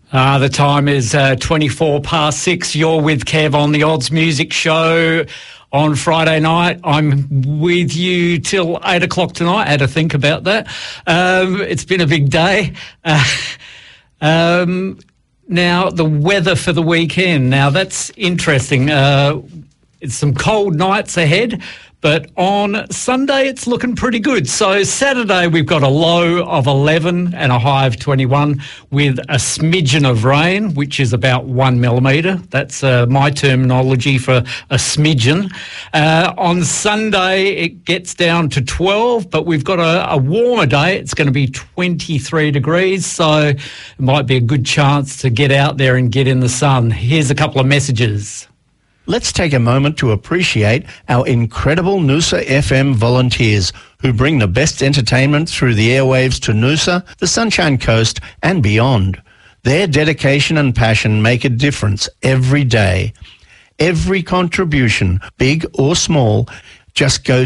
The time is 24 past 6. You're with Kev on the Odds Music Show on Friday night. I'm with you till 8 o'clock tonight. I had to think about that. It's been a big day. Now, the weather for the weekend. Now, that's interesting. It's some cold nights ahead, but on Sunday it's looking pretty good. So Saturday we've got a low of 11 and a high of 21 with a smidgen of rain, which is about 1 millimetre. That's my terminology for a smidgen. On Sunday it gets down to 12, but we've got a warmer day. It's going to be 23 degrees, so it might be a good chance to get out there and get in the sun. Here's a couple of messages. Let's take a moment to appreciate our incredible Noosa FM volunteers who bring the best entertainment through the airwaves to Noosa, the Sunshine Coast and beyond. Their dedication and passion make a difference every day. Every contribution, big or small, just goes